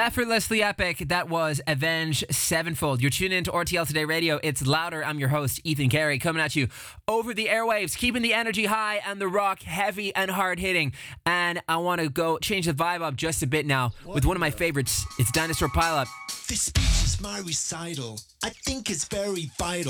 Effortlessly epic. That was Avenged Sevenfold. You're tuned into RTL Today Radio. It's louder. I'm your host, Ethan Carey, coming at you over the airwaves, keeping the energy high and the rock heavy and hard hitting. And I want to go change the vibe up just a bit now with one of my favorites. It's Dinosaur Pileup. This speech is my recital. I think it's very vital.